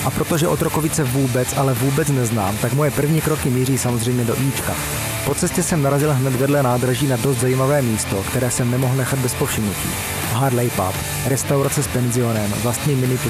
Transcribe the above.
A protože Otrokovice ale vůbec neznám, tak moje první kroky míří samozřejmě do Íčka. Po cestě jsem narazil hned vedle nádraží na dost zajímavé místo, které jsem nemohl nechat bez povšimnutí. Harley Pub, restaurace s penzionem, vlastní mini